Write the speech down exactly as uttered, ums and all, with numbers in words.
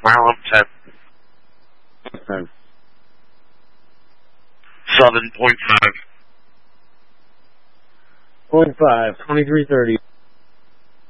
Mile up ten. ten. Seven point five. Point five. Twenty-three thirty.